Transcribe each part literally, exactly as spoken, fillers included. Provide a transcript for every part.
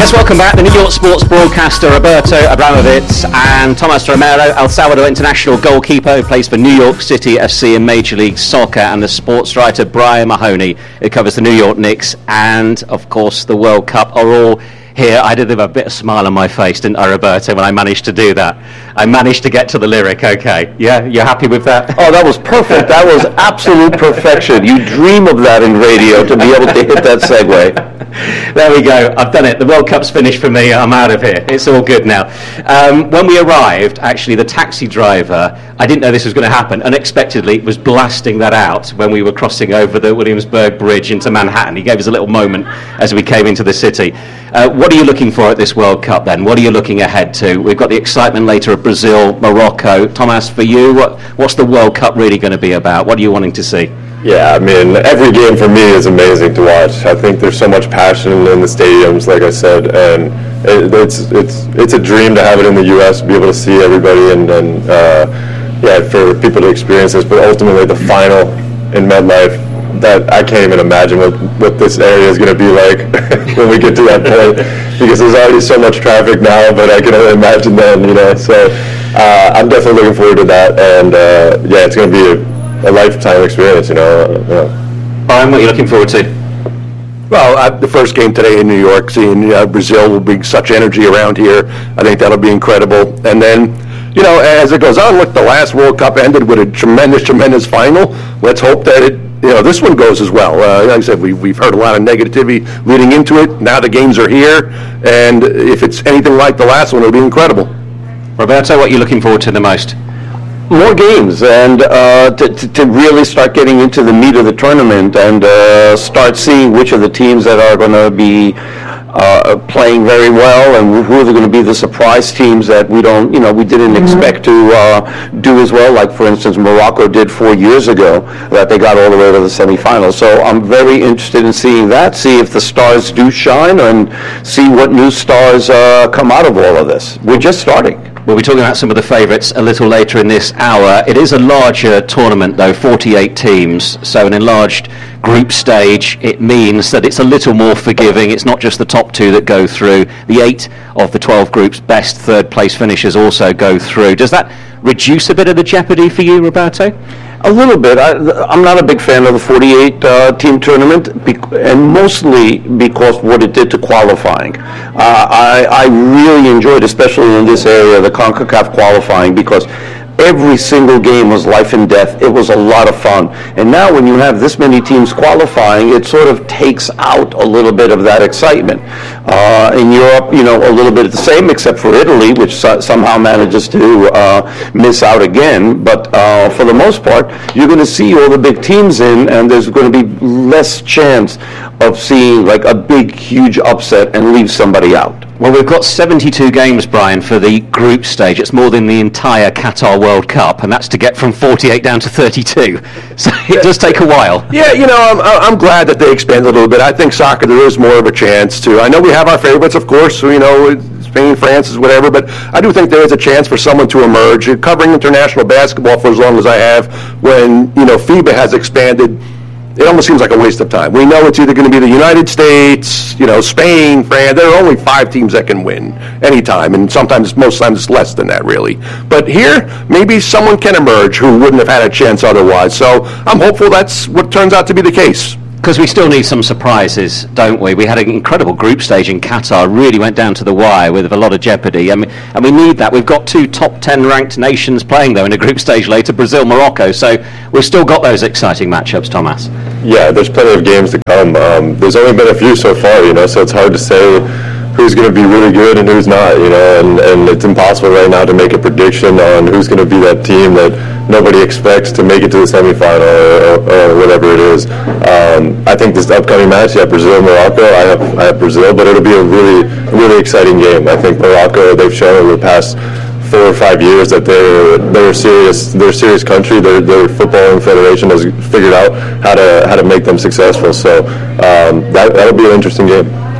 Yes, welcome back. The New York sports broadcaster Roberto Abramovitz and Thomas Romero, El Salvador international goalkeeper who plays for New York City F C in Major League Soccer, and the sports writer Brian Mahoney, who covers the New York Knicks and, of course, the World Cup, are all here. I did have a bit of smile on my face, didn't I, Roberto, when I managed to do that? I managed to get to the lyric, okay. Yeah, you're happy with that? Oh, that was perfect. That was absolute perfection. You dream of that in radio, to be able to hit that segue. There we go. I've done it. The World Cup's finished for me. I'm out of here. It's all good now. Um, when we arrived, actually, the taxi driver, I didn't know this was going to happen, unexpectedly was blasting that out when we were crossing over the Williamsburg Bridge into Manhattan. He gave us a little moment as we came into the city. Uh, what are you looking for at this World Cup then? What are you looking ahead to? We've got the excitement later of Brazil, Morocco. Thomas, for you, what, what's the World Cup really going to be about? What are you wanting to see? Yeah, I mean, every game for me is amazing to watch. I think there's so much passion in the stadiums, like I said, and it, it's it's it's a dream to have it in the U S, be able to see everybody, and, and uh, yeah, for people to experience this. But ultimately, the final in MetLife, that I can't even imagine what, what this area is going to be like when we get to that point, because there's already so much traffic now, but I can only imagine then, you know. So uh, I'm definitely looking forward to that, and uh, yeah, it's going to be a a lifetime experience, you know. Uh, Brian, what are you looking forward to? Well, uh, the first game today in New York, seeing uh, Brazil will bring such energy around here. I think that'll be incredible. And then, you know, as it goes on, look, the last World Cup ended with a tremendous, tremendous final. Let's hope that it, you know, this one goes as well. Uh, like I said, we, we've heard a lot of negativity leading into it. Now the games are here, and if it's anything like the last one, it'll be incredible. Roberto, what are you looking forward to the most? More games, and uh, to, to, to really start getting into the meat of the tournament, and uh, start seeing which of the teams that are going to be uh, playing very well, and who are going to be the surprise teams that we don't, you know, we didn't mm-hmm. expect to uh, do as well. Like, for instance, Morocco did four years ago, that they got all the way to the semifinals. So I'm very interested in seeing that, see if the stars do shine, and see what new stars uh, come out of all of this. We're just starting. We'll be talking about some of the favourites a little later in this hour. It is a larger tournament, though, forty-eight teams, so an enlarged group stage. It means that it's a little more forgiving. It's not just the top two that go through. The eight of the twelve groups' best third-place finishers also go through. Does that reduce a bit of the jeopardy for you, Roberto? A little bit. I, I'm not a big fan of the forty-eight uh, team tournament, and mostly because of what it did to qualifying. Uh, I, I really enjoyed, especially in this area, the CONCACAF qualifying, because every single game was life and death. It was a lot of fun. And now when you have this many teams qualifying, it sort of takes out a little bit of that excitement. Uh, in Europe, you know, a little bit the same, except for Italy, which so- somehow manages to uh, miss out again. But uh, for the most part, you're going to see all the big teams in, and there's going to be less chance of seeing like a big, huge upset and leave somebody out. Well, we've got seventy-two games, Brian, for the group stage. It's more than the entire Qatar World Cup, and that's to get from forty-eight down to thirty-two. So it does take a while. Yeah, you know, I'm, I'm glad that they expanded a little bit. I think soccer, there is more of a chance to. I know we have our favorites, of course, you know, Spain, France, is whatever, but I do think there is a chance for someone to emerge. Covering international basketball for as long as I have, when, you know, FIBA has expanded, it almost seems like a waste of time. We know it's either going to be the United States, you know, Spain, France. There are only five teams that can win anytime, and sometimes, most times, it's less than that, really. But here, maybe someone can emerge who wouldn't have had a chance otherwise. So I'm hopeful that's what turns out to be the case. Because we still need some surprises, don't we? We had an incredible group stage in Qatar, really went down to the wire with a lot of jeopardy, and we, and we need that. We've got two top ten ranked nations playing, though, in a group stage later, Brazil, Morocco, so we've still got those exciting matchups, Thomas. Yeah, there's plenty of games to come. Um, there's only been a few so far, you know, so it's hard to say who's going to be really good and who's not, you know, and, and it's impossible right now to make a prediction on who's going to be that team that nobody expects to make it to the semifinal or, or, or whatever it is. Um, I think this upcoming match, yeah, Brazil, Morocco, I have, I have Brazil, but it'll be a really, really exciting game. I think Morocco, they've shown over the past four or five years that they're they're a serious they're a serious country. Their their footballing federation has figured out how to how to make them successful. So um, that that'll be an interesting game.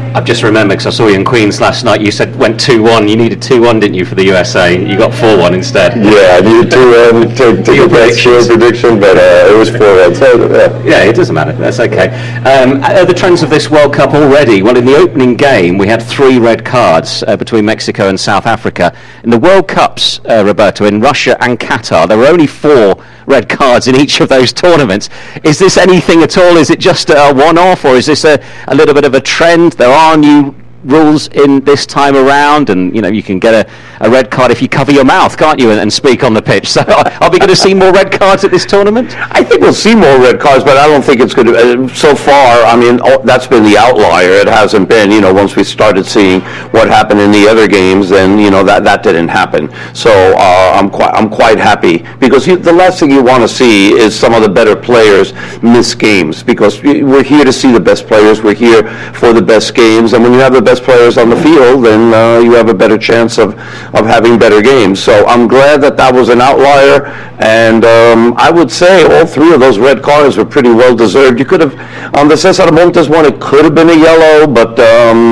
I've just remembered, because I saw you in Queens last night, you said went two one. You needed two one, didn't you, for the U S A? You got four one instead. Yeah, I needed two one to, to get that score prediction, but uh, it was four one. So, yeah. yeah, it doesn't matter. That's okay. Um, are the trends of this World Cup already? Well, in the opening game, we had three red cards uh, between Mexico and South Africa. In the World Cups, uh, Roberto, in Russia and Qatar, there were only four red cards in each of those tournaments. Is this anything at all? Is it just a one-off, or is this a, a little bit of a trend? There are new rules in this time around, and you know you can get a, a red card if you cover your mouth, can't you, and, and speak on the pitch. So are we going to see more red cards at this tournament? I think we'll see more red cards, but I don't think it's going to. Uh, so far, I mean, oh, that's been the outlier. It hasn't been, you know, once we started seeing what happened in the other games, then you know that that didn't happen. So uh, I'm quite I'm quite happy, because you, the last thing you want to see is some of the better players miss games, because we're here to see the best players. We're here for the best games, and when you have the best players on the field, then uh, you have a better chance of, of having better games. So I'm glad that that was an outlier, and um, I would say all three of those red cards were pretty well deserved. You could have, on the Cesar Montes one, it could have been a yellow, but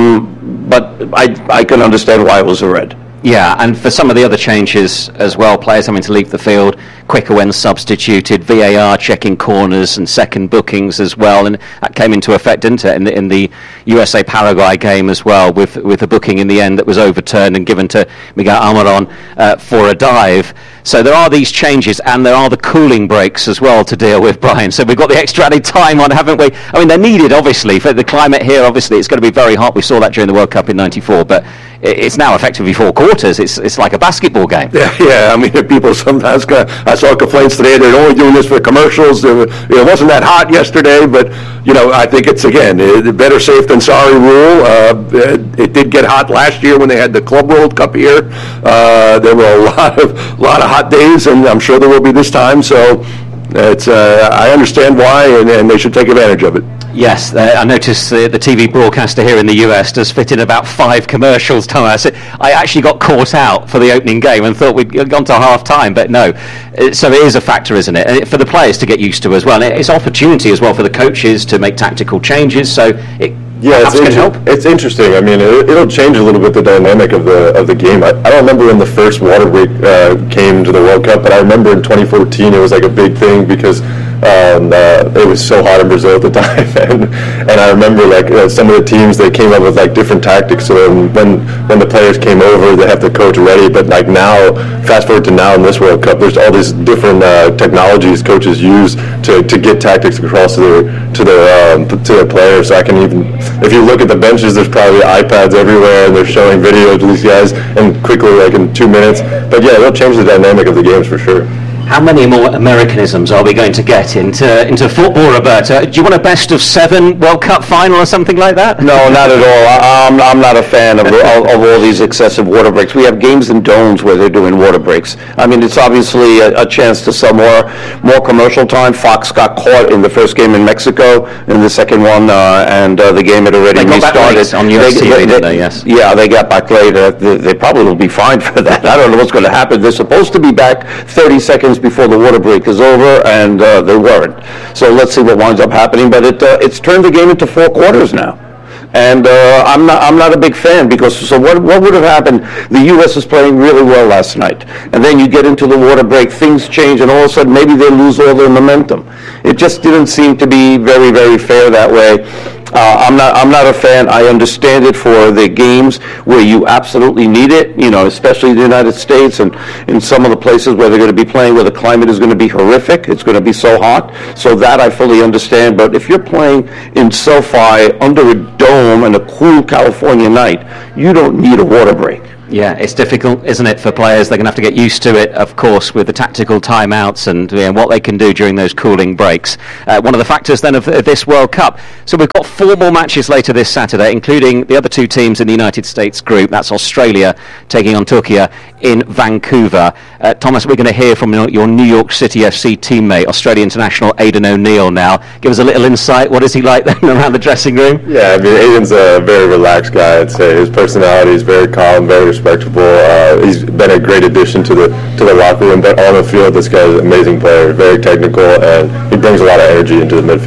um, but I I can understand why it was a red. Yeah, and for some of the other changes as well, players having to leave the field quicker when substituted, V A R checking corners and second bookings as well, and that came into effect, didn't it, in the, in the U S A-Paraguay game as well, with with a booking in the end that was overturned and given to Miguel Almiron uh, for a dive. So there are these changes, and there are the cooling breaks as well to deal with, Brian. So we've got the extra added time on, haven't we? I mean, they're needed, obviously, for the climate here. Obviously, it's going to be very hot. We saw that during the World Cup in ninety-four, but it's now effectively four quarters. It's it's like a basketball game. Yeah, yeah. I mean, people sometimes, I saw complaints today, they're only doing this for commercials. It wasn't that hot yesterday, but, you know, I think it's, again, better safe than sorry rule. Uh, it did get hot last year when they had the Club World Cup here. Uh, there were a lot of, lot of hot days, and I'm sure there will be this time. So it's, uh, I understand why, and, and they should take advantage of it. Yes, uh, I noticed uh, the T V broadcaster here in the U S does fit in about five commercials, Thomas. I actually got caught out for the opening game and thought we'd gone to half-time, but no. Uh, so it is a factor, isn't it? And it, for the players to get used to as well. And it's opportunity as well for the coaches to make tactical changes, so it yeah, it's, can help. It's interesting. I mean, it, it'll change a little bit the dynamic of the of the game. I, I don't remember when the first water break uh, came to the World Cup, but I remember in twenty fourteen it was like a big thing because Um, uh, it was so hot in Brazil at the time, and and I remember like uh, some of the teams, they came up with like different tactics. So when when the players came over, they have the coach ready. But like now, fast forward to now in this World Cup, there's all these different uh, technologies coaches use to, to get tactics across to their to their um, to their players. So I can even, if you look at the benches, there's probably iPads everywhere, and they're showing videos of these guys, and quickly, like in two minutes. But yeah, it'll change the dynamic of the games for sure. How many more Americanisms are we going to get into into football, Roberto? Do you want a best of seven World Cup final or something like that? No, not at all. I, I'm, I'm not a fan of, of, of all these excessive water breaks. We have games in domes where they're doing water breaks. I mean, it's obviously a, a chance to sell more more commercial time. Fox got caught in the first game in Mexico, in the second one, uh, and uh, the game had already they got restarted. Back late on U S T V, they, didn't they, they? Yes. Yeah, they got back later. They, they probably will be fined for that. I don't know what's going to happen. They're supposed to be back thirty seconds before the water break is over, and uh, they weren't. So let's see what winds up happening. But it uh, it's turned the game into four quarters now, and uh, I'm not I'm not a big fan, because so what what would have happened? The U S was playing really well last night, and then you get into the water break, things change, and all of a sudden maybe they lose all their momentum. It just didn't seem to be very very fair that way. Uh, I'm not. I'm not a fan. I understand it for the games where you absolutely need it. You know, especially the United States and in some of the places where they're going to be playing, where the climate is going to be horrific. It's going to be so hot. So that I fully understand. But if you're playing in SoFi under a dome and a cool California night, you don't need a water break. Yeah, it's difficult, isn't it, for players? They're going to have to get used to it, of course, with the tactical timeouts and you know, what they can do during those cooling breaks. Uh, one of the factors then of, of this World Cup. So we've got four more matches later this Saturday, including the other two teams in the United States group. That's Australia taking on Turkey in Vancouver. Uh, Thomas, we're going to hear from your New York City F C teammate, Australia international Aidan O'Neill now. Give us a little insight. What is he like then around the dressing room? Yeah, I mean, Aidan's a very relaxed guy, I'd say. His personality is very calm, very respectable. Uh, he's been a great addition to the to the locker room, but on the field, this guy's an amazing player, very technical, and he brings a lot of energy into the midfield.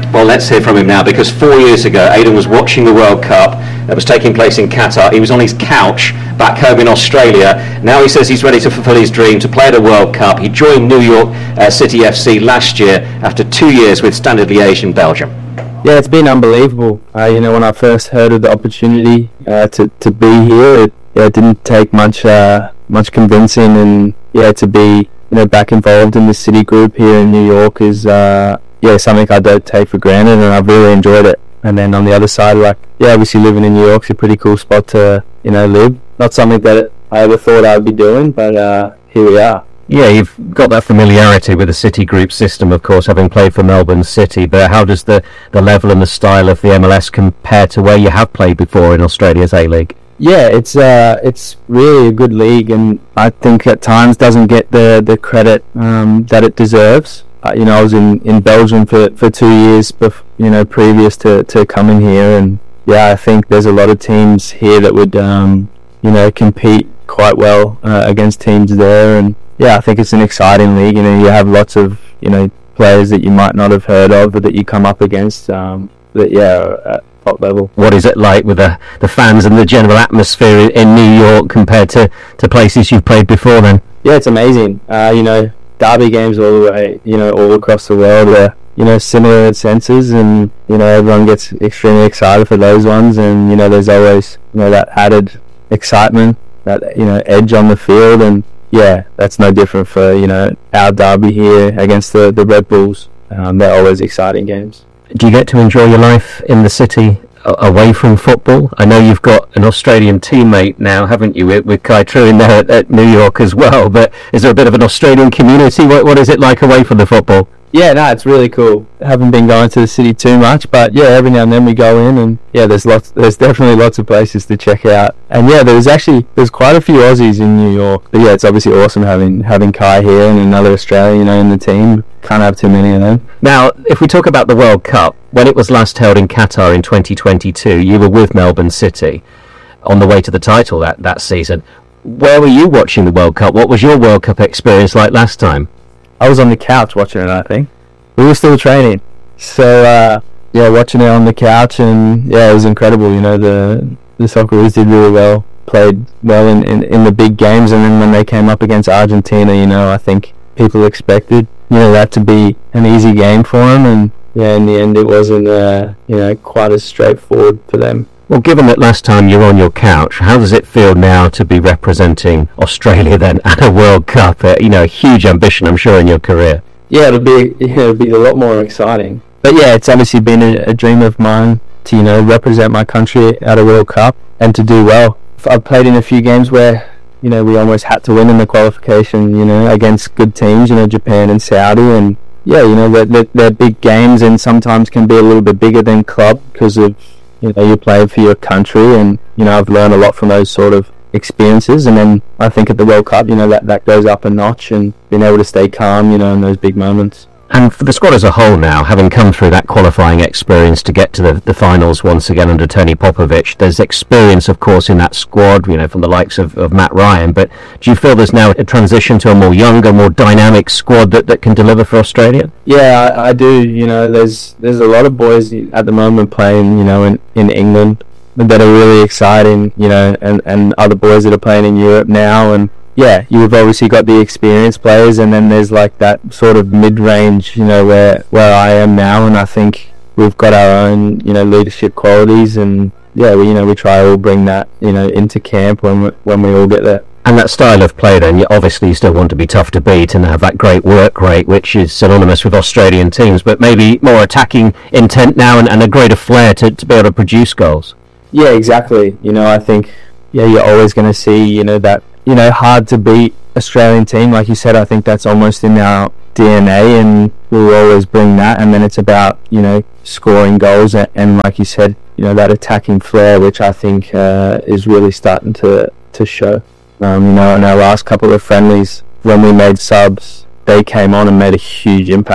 Well, let's hear from him now, because four years ago, Aidan was watching the World Cup that was taking place in Qatar. He was on his couch back home in Australia. Now he says he's ready to fulfil his dream to play at a World Cup. He joined New York uh, City F C last year after two years with Standard Liège in Belgium. Yeah, it's been unbelievable. Uh, you know, when I first heard of the opportunity uh, to to be here, it, yeah, it didn't take much uh, much convincing, and yeah, to be you know back involved in the City Group here in New York is uh, yeah something I don't take for granted, and I've really enjoyed it. And then on the other side, like yeah, obviously living in New York's a pretty cool spot to you know live. Not something that I ever thought I'd be doing, but uh, here we are. Yeah, you've got that familiarity with the City Group system, of course, having played for Melbourne City, but how does the, the level and the style of the M L S compare to where you have played before in Australia's A-League? Yeah, it's uh, it's really a good league, and I think at times doesn't get the, the credit um, that it deserves. Uh, you know, I was in, in Belgium for, for two years, bef- you know, previous to, to coming here, and yeah, I think there's a lot of teams here that would, um, you know, compete quite well uh, against teams there, and yeah, I think it's an exciting league. You know, you have lots of you know players that you might not have heard of, or that you come up against. Um, that yeah, are at top level. What is it like with the the fans and the general atmosphere in New York compared to, to places you've played before? Then yeah, it's amazing. Uh, you know, derby games all the way, you know, all across the world are you know similar in senses, and you know everyone gets extremely excited for those ones, and you know there's always you know that added excitement, that you know edge on the field, and yeah, that's no different for, you know, our derby here against the, the Red Bulls. Um, they're always exciting games. Do you get to enjoy your life in the city a- away from football? I know you've got an Australian teammate now, haven't you, with, with Kai True in there at, at New York as well, but is there a bit of an Australian community? What, what is it like away from the football? Yeah, no, it's really cool. Haven't been going to the city too much, but yeah, every now and then we go in, and yeah, there's lots. There's definitely lots of places to check out, and yeah, there's actually there's quite a few Aussies in New York. But yeah, it's obviously awesome having having Kai here and another Australian, you know, in the team. Can't have too many of them. Now, if we talk about the World Cup, when it was last held in Qatar in twenty twenty-two, you were with Melbourne City on the way to the title that that season. Where were you watching the World Cup? What was your World Cup experience like last time? I was on the couch watching it, I think. We were still training. So, uh, yeah, watching it on the couch, and, yeah, it was incredible. You know, the the Socceroos did really well, played well in, in, in the big games, and then when they came up against Argentina, you know, I think people expected, you know, that to be an easy game for them, and, yeah, in the end it wasn't, uh, you know, quite as straightforward for them. Well, given that last time you were on your couch, how does it feel now to be representing Australia then at a World Cup? Uh, you know, a huge ambition, I'm sure, in your career. Yeah, it'll be yeah, it'll be a lot more exciting. But yeah, it's obviously been a, a dream of mine to you know represent my country at a World Cup and to do well. I've played in a few games where you know we almost had to win in the qualification, you know, against good teams, you know, Japan and Saudi, and yeah, you know, they're, they're, they're big games and sometimes can be a little bit bigger than club because of you know you play for your country, and you know I've learned a lot from those sort of experiences, and then I think at the World Cup, you know, that, that goes up a notch, and being able to stay calm, you know, in those big moments. And for the squad as a whole now, having come through that qualifying experience to get to the, the finals once again under Tony Popovich, there's experience, of course, in that squad, you know, from the likes of, of Matt Ryan, but do you feel there's now a transition to a more younger, more dynamic squad that, that can deliver for Australia? Yeah, I, I do. You know, there's there's a lot of boys at the moment playing, you know, in, in England that are really exciting, you know, and, and other boys that are playing in Europe now, and yeah, you've obviously got the experienced players, and then there's like that sort of mid-range, you know, where where I am now, and I think we've got our own, you know, leadership qualities, and yeah, we, you know, we try to all bring that, you know, into camp when we, when we all get there. And that style of play then, you obviously still want to be tough to beat and have that great work rate, which is synonymous with Australian teams, but maybe more attacking intent now and, and a greater flair to, to be able to produce goals. Yeah, exactly. You know, I think, yeah, you're always going to see, you know, that, you know, hard to beat Australian team. Like you said, I think that's almost in our D N A, and we'll always bring that. And then it's about, you know, scoring goals and, and like you said, you know, that attacking flair, which I think uh, is really starting to, to show. Um, you know, in our last couple of friendlies, when we made subs, they came on and made a huge impact.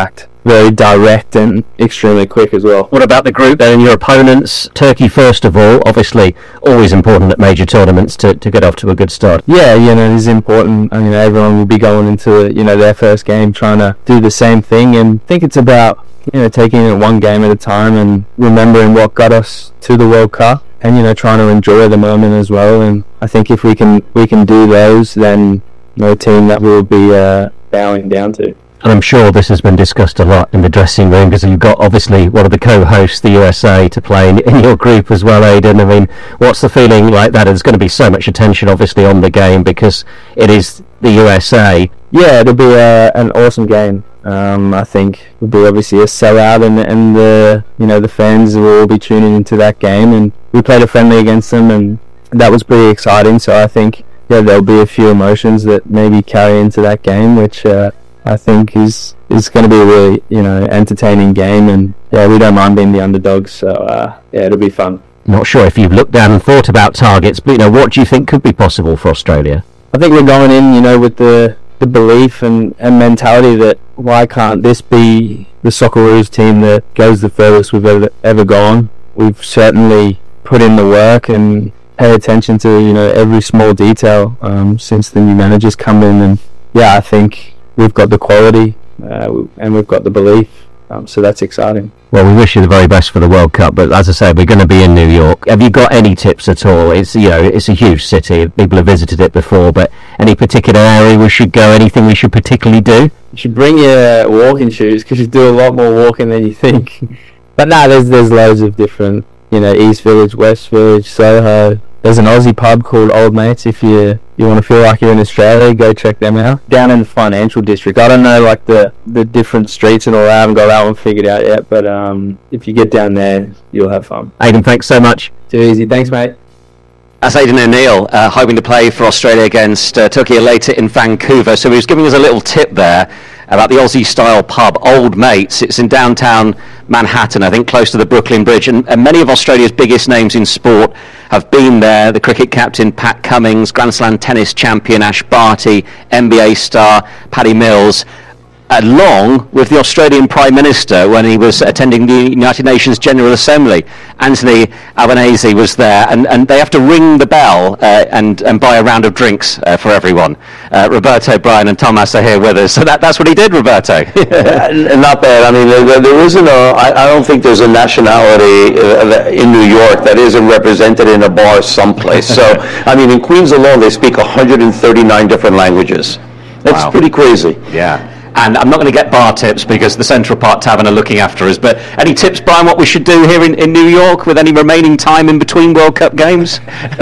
very direct and extremely quick as well. What about the group then and your opponents? Turkey first of all, obviously always important at major tournaments to, to get off to a good start. Yeah, you know, it is important. I mean, everyone will be going into, you know, their first game trying to do the same thing, and I think it's about, you know, taking it one game at a time and remembering what got us to the World Cup, and, you know, trying to enjoy the moment as well. And I think if we can we can do those, then no team that we'll be uh, bowing down to. And I'm sure this has been discussed a lot in the dressing room, because you've got obviously one of the co-hosts, the U S A, to play in, in your group as well, Aidan. I mean, what's the feeling like that? There's going to be so much attention obviously on the game because it is the U S A. Yeah, it'll be a, an awesome game. Um, I think it'll be obviously a sellout, and and the you know the fans will all be tuning into that game. And we played a friendly against them, and that was pretty exciting. So I think yeah, there'll be a few emotions that maybe carry into that game, which. Uh, I think is is going to be a really, you know, entertaining game, and yeah, we don't mind being the underdogs, so uh, yeah, it'll be fun. Not sure if you've looked down and thought about targets, but you know, what do you think could be possible for Australia? I think we're going in, you know, with the the belief and, and mentality that why can't this be the Socceroos team that goes the furthest we've ever ever gone. We've certainly put in the work and pay attention to, you know, every small detail um, since the new manager's come in, and yeah, I think. We've got the quality uh, and we've got the belief, um, so that's exciting. Well, we wish you the very best for the World Cup, but as I said, we're going to be in New York. Have you got any tips at all? It's, you know, it's a huge city. People have visited it before, but any particular area we should go? Anything we should particularly do? You should bring your walking shoes because you do a lot more walking than you think. But no, there's there's loads of different, you know, East Village, West Village, Soho. There's an Aussie pub called Old Mates. If you you want to feel like you're in Australia, go check them out. Down in the financial district. I don't know like the, the different streets and all that. I haven't got that one figured out yet. But um, if you get down there, you'll have fun. Aidan, thanks so much. Too easy. Thanks, mate. That's Aidan O'Neill, uh, hoping to play for Australia against uh, Turkey later in Vancouver. So he was giving us a little tip there about the Aussie-style pub, Old Mates. It's in downtown Manhattan, I think, close to the Brooklyn Bridge. And, and many of Australia's biggest names in sport have been there. The cricket captain, Pat Cummins, Grand Slam tennis champion, Ash Barty, N B A star, Paddy Mills, along with the Australian Prime Minister when he was attending the United Nations General Assembly. Anthony Albanese was there, and, and they have to ring the bell uh, and, and buy a round of drinks uh, for everyone. Uh, Roberto, Brian and Thomas are here with us, so that, that's what he did, Roberto. uh, not bad. I mean, there, there isn't a, I, I don't think there's a nationality uh, in New York that isn't represented in a bar someplace. So, I mean, in Queens alone, they speak one hundred thirty-nine different languages. That's wow. Pretty crazy. Yeah. And I'm not going to get bar tips because the Central Park Tavern are looking after us. But any tips, Brian, what we should do here in, in New York with any remaining time in between World Cup games?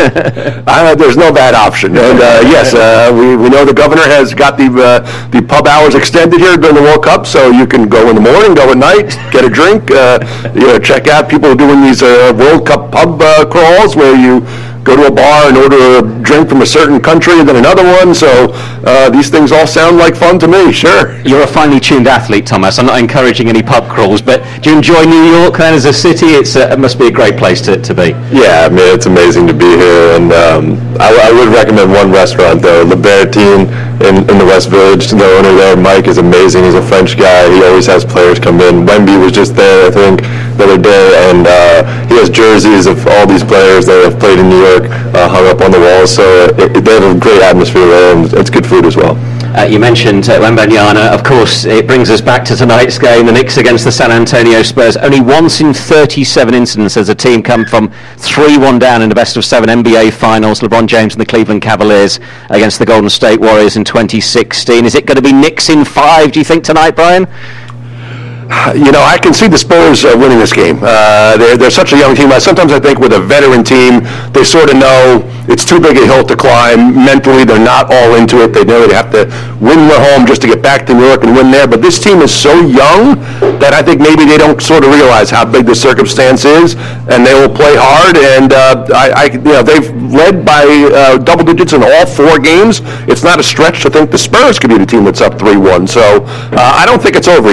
uh, there's no bad option. And uh, yes, uh, we, we know the governor has got the uh, the pub hours extended here during the World Cup, so you can go in the morning, go at night, get a drink, uh, you know, check out people doing these uh, World Cup pub uh, crawls where you go to a bar and order a drink from a certain country and then another one. So uh, these things all sound like fun to me, sure. You're a finely tuned athlete, Thomas. I'm not encouraging any pub crawls, but do you enjoy New York then as a city? It's a, it must be a great place to, to be. Yeah, I mean, it's amazing to be here. And um, I, I would recommend one restaurant, though, Le Bertine in, in the West Village. The owner there, Mike, is amazing. He's a French guy. He always has players come in. Wemby was just there, I think, the other day, and uh, he has jerseys of all these players that have played in New York uh, hung up on the walls. So it, it, they have a great atmosphere there, and it's good food as well. Uh, you mentioned uh, Wembanyama. Of course, it brings us back to tonight's game, the Knicks against the San Antonio Spurs. Only once in thirty-seven incidents has a team come from three one down in the best of seven N B A finals. LeBron James and the Cleveland Cavaliers against the Golden State Warriors in twenty sixteen. Is it going to be Knicks in five, do you think, tonight, Brian? You know, I can see the Spurs uh, winning this game. Uh, they're, they're such a young team. Sometimes I think with a veteran team, they sort of know it's too big a hill to climb. Mentally, they're not all into it. They know they have to win their home just to get back to New York and win there. But this team is so young that I think maybe they don't sort of realize how big the circumstance is, and they will play hard. And uh, I, I, you know, they've led by uh, double digits in all four games. It's not a stretch to think the Spurs could be the team that's up three one. So uh, I don't think it's over yet.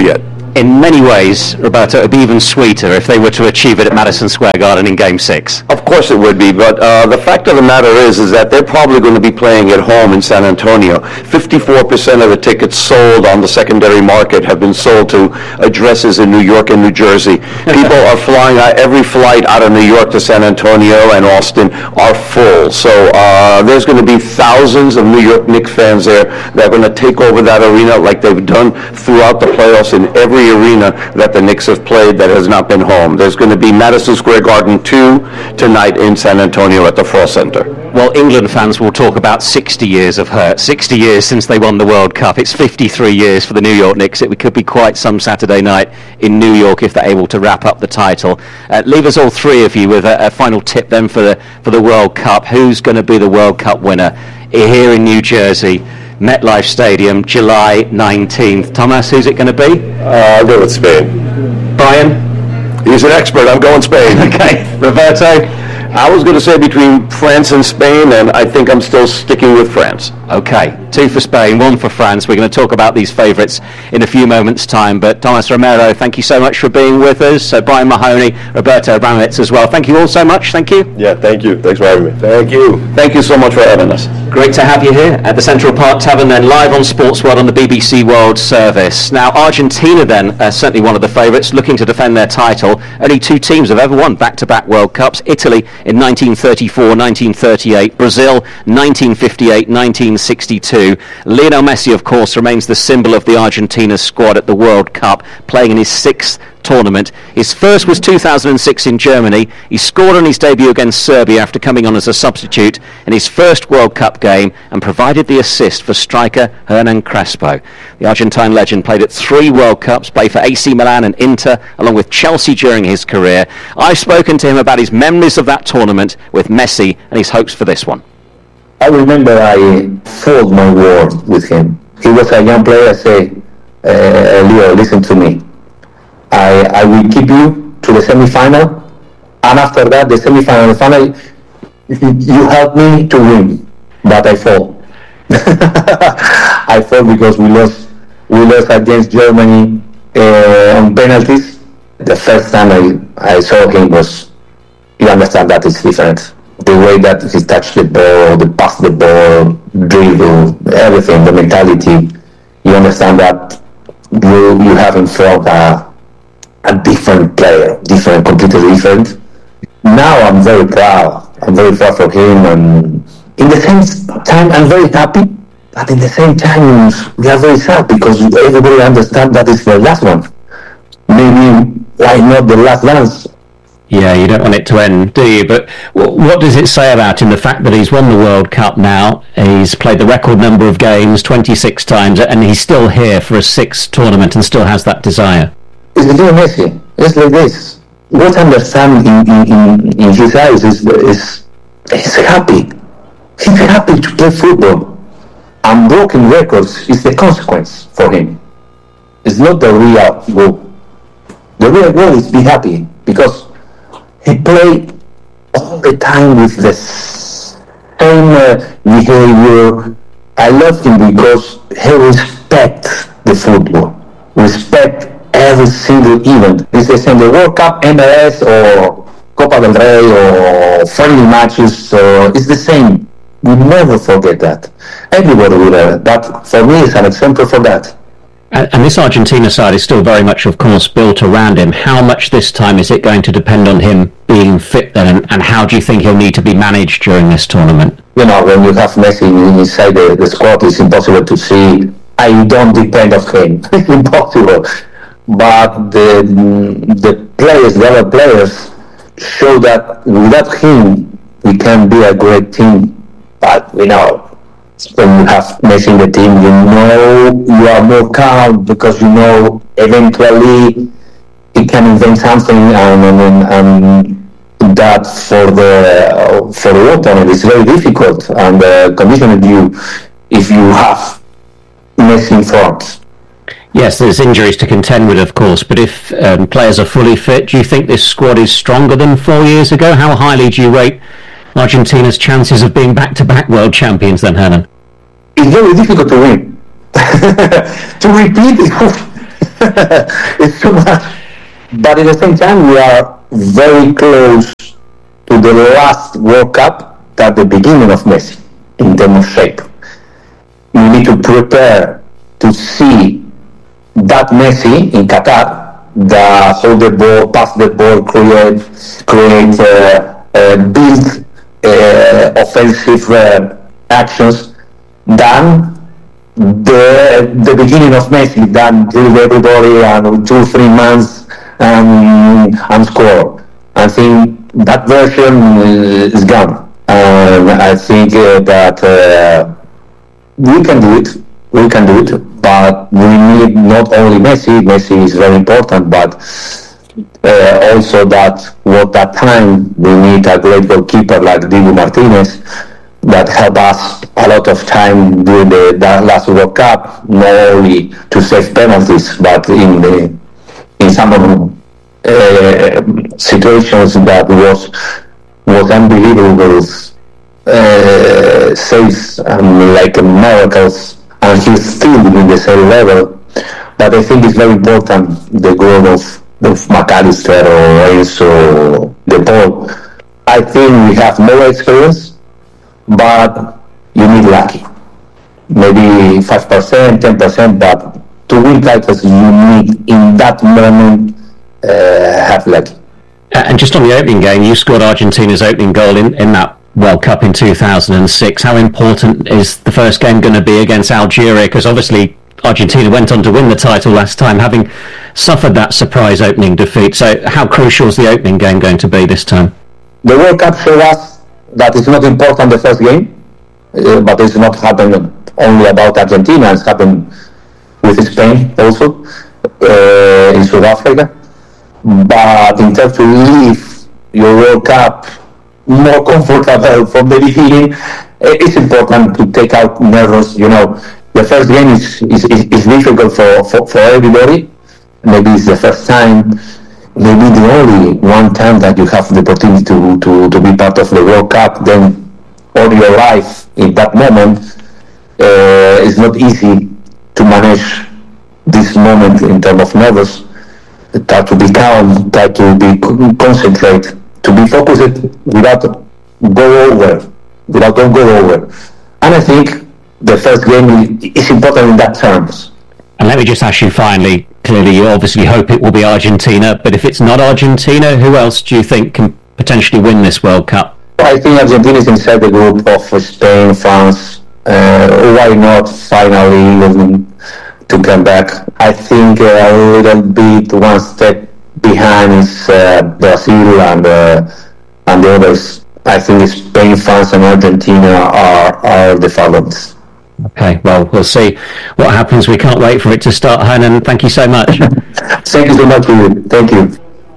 in many ways, Roberto, it would be even sweeter if they were to achieve it at Madison Square Garden in Game six. Of course it would be, but uh, the fact of the matter is, is that they're probably going to be playing at home in San Antonio. fifty-four percent of the tickets sold on the secondary market have been sold to addresses in New York and New Jersey. People are flying out, every flight out of New York to San Antonio and Austin are full. So uh, there's going to be thousands of New York Knicks fans there that are going to take over that arena like they've done throughout the playoffs in every arena that the Knicks have played that has not been home. There's going to be Madison Square Garden two tonight in San Antonio at the Frost Center. Well, England fans will talk about sixty years of hurt, sixty years since they won the World Cup. It's fifty-three years for the New York Knicks. It could be quite some Saturday night in New York if they're able to wrap up the title. Uh, leave us all three of you with a, a final tip then for the for the World Cup. Who's going to be the World Cup winner here in New Jersey, MetLife Stadium, July nineteenth? Thomas, who's it going to be? Uh, I'll go with Spain. Brian? He's an expert. I'm going Spain. Okay. Roberto? I was going to say between France and Spain, and I think I'm still sticking with France. Okay, two for Spain, one for France. We're going to talk about these favourites in a few moments' time. But Thomas Romero, thank you so much for being with us. So Brian Mahoney, Roberto Abramovitz as well. Thank you all so much. Thank you. Yeah, thank you. Thanks for having me. Thank you. Thank you so much for having us. Great to have you here at the Central Park Tavern, then live on Sports World on the B B C World Service. Now, Argentina then, uh, certainly one of the favourites, looking to defend their title. Only two teams have ever won back-to-back World Cups. Italy in nineteen thirty-four, nineteen thirty-eight. Brazil, nineteen fifty-eight, nineteen sixty-two. Lionel Messi, of course, remains the symbol of the Argentina squad at the World Cup, playing in his sixth tournament. His first was two thousand six in Germany. He scored on his debut against Serbia after coming on as a substitute in his first World Cup game and provided the assist for striker Hernan Crespo. The Argentine legend played at three World Cups, played for A C Milan and Inter, along with Chelsea during his career. I've spoken to him about his memories of that tournament with Messi and his hopes for this one. I remember I fought my war with him. He was a young player. I say, uh, Leo, listen to me. I, I will keep you to the semi-final, and after that, the semi-final and the final, you helped me to win, but I fall. I fall because we lost, we lost against Germany uh, on penalties. The first time I, I saw him was, you understand that it's different. The way that he touched the ball, the pass the ball, dribble, everything, the mentality, you understand that you, you have in front a, a different player, different, completely different. Now I'm very proud. I'm very proud for him, and in the same time I'm very happy, but in the same time we are very sad because everybody understands that it's the last one. Maybe why not the last dance? Yeah, you don't want it to end, do you? But what does it say about him, the fact that he's won the World Cup now, he's played the record number of games, twenty-six times, and he's still here for a sixth tournament and still has that desire? It's Leo Messi. It's like this. What I understand in, in, in his eyes is, is he's happy. He's happy to play football. And broken records is the consequence for him. It's not the real goal. The real goal is be happy because he played all the time with the same uh, behavior. I love him because he respects the football, respect every single event. This is in the World Cup, M L S, or Copa del Rey, or friendly matches. So it's the same. We never forget that. Everybody will have it. But for me, it's an example for that. And, and this Argentina side is still very much, of course, built around him. How much this time is it going to depend on him being fit then? And, and how do you think he'll need to be managed during this tournament? You know, when you have Messi inside the, the squad, it's impossible to see. I don't depend on him. It's impossible. But the the players, the other players, show that without him, we can be a great team. But we know, when you have Messi in the team, you know you are more calm because you know eventually he can invent something, and and, and that for the uh, for the opponent is very difficult and uh, conditioning you if you have Messi in front. Yes, there's injuries to contend with, of course, but if um, players are fully fit, do you think this squad is stronger than four years ago? How highly do you rate Argentina's chances of being back-to-back world champions then, Hernan? It's very difficult to win. To repeat, It's too much. But at the same time, we are very close to the last World Cup at the beginning of Messi in terms of shape. You need to prepare to see that Messi in Qatar, the hold the ball, pass the ball, create, create, uh, uh, build uh, offensive uh, actions, than the the beginning of Messi, than drill everybody and two three months and and score. I think that version is gone, and I think uh, that uh, we can do it. We can do it, but we need not only Messi. Messi is very important, but uh, also that what that time we need a great goalkeeper like Dibu Martinez that helped us a lot of time during the, the last World Cup, not only to save penalties, but in the in some of them, uh, situations that was was unbelievable uh, saves and like miracles. And he's still in the same level, but I think it's very important the growth of, of McAllister or Enzo, De Paul. I think we have more experience, but you need lucky. Maybe five percent, ten percent, but to win titles you need in that moment uh, have lucky. And just on the opening game, you scored Argentina's opening goal in, in that World Cup in two thousand six. How important is the first game going to be against Algeria? Because obviously Argentina went on to win the title last time, having suffered that surprise opening defeat. So how crucial is the opening game going to be this time? The World Cup showed us that it's not important the first game, uh, but it's not happening only about Argentina. It's happened with Spain also, uh, in South Africa. But in terms to leave your World Cup more comfortable from the beginning, it's important to take out nerves. You know, the first game is is, is difficult for, for, for everybody. Maybe it's the first time, maybe the only one time that you have the opportunity to, to, to be part of the World Cup. Then all your life in that moment, uh, it's not easy to manage this moment in terms of nerves. Try to be calm, try to be concentrate, to be focused without go over, without don't go over. And I think the first game is important in that terms. And let me just ask you finally, clearly you obviously hope it will be Argentina, but if it's not Argentina, who else do you think can potentially win this World Cup? I think Argentina is inside the group of Spain, France. Uh, why not finally to come back? I think uh, a little bit one step behind is uh, Brazil and uh, and the others. I think Spain, France and Argentina are, are the favorites. Okay, well, we'll see what happens. We can't wait for it to start, Hernan. Thank you so much. Thank you so much, thank you.